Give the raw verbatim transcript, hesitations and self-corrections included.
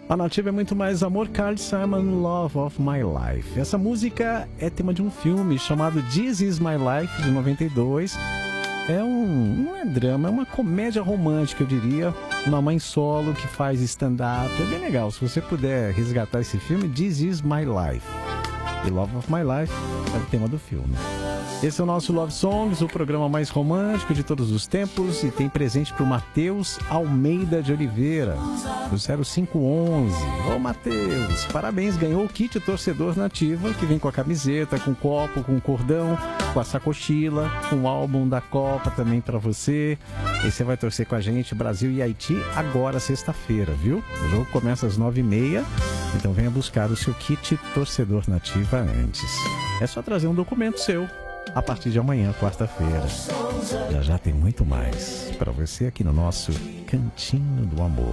A Nativa é muito mais amor. Carly Simon, Love of My Life. Essa música é tema de um filme chamado This Is My Life, de noventa e dois. É um, não é drama, é uma comédia romântica, eu diria. Uma mãe solo que faz stand-up. É bem legal. Se você puder resgatar esse filme, This Is My Life. E Love of My Life é o tema do filme. Esse é o nosso Love Songs, o programa mais romântico de todos os tempos. E tem presente para o Matheus Almeida de Oliveira, do zero cinco onze. Ô Matheus, parabéns, ganhou o kit torcedor Nativa, que vem com a camiseta, com copo, com cordão, com a sacochila, com o álbum da Copa também para você. E você vai torcer com a gente, Brasil e Haiti, agora sexta-feira, viu? O jogo começa às nove e meia, então venha buscar o seu kit torcedor Nativa antes. É só trazer um documento seu. A partir de amanhã, quarta-feira. Já já tem muito mais para você aqui no nosso Cantinho do Amor.